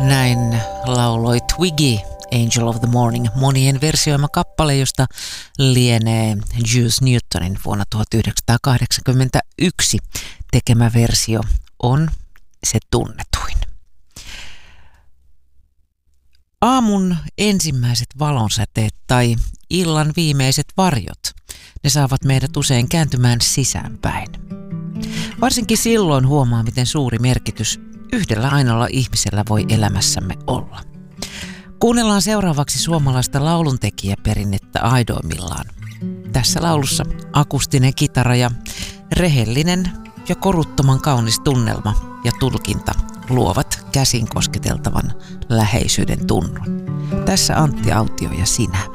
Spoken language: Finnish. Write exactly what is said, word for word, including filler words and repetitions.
Näin lauloi Twiggy, Angel of the Morning, monien versioima kappale, josta lienee Juice Newtonin vuonna tuhatyhdeksänsataakahdeksankymmentäyksi tekemä versio on se tunnetuin. Aamun ensimmäiset valonsäteet tai illan viimeiset varjot, ne saavat meidät usein kääntymään sisäänpäin. Varsinkin silloin huomaa, miten suuri merkitys yhdellä ainoalla ihmisellä voi elämässämme olla. Kuunnellaan seuraavaksi suomalaista lauluntekijäperinnettä aidoimmillaan. Tässä laulussa akustinen kitara ja rehellinen ja koruttoman kaunis tunnelma ja tulkinta luovat käsin kosketeltavan läheisyyden tunnon. Tässä Antti Autio ja sinä.